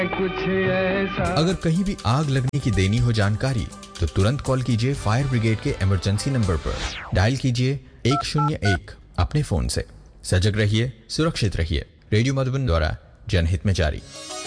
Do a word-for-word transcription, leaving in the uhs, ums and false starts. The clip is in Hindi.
कुछ ऐसा। अगर कहीं भी आग लगने की देनी हो जानकारी तो तुरंत कॉल कीजिए फायर ब्रिगेड के इमरजेंसी नंबर पर। डायल कीजिए एक शून्य एक अपने फोन से। सजग रहिए, सुरक्षित रहिए। रेडियो मधुबन द्वारा जनहित में जारी।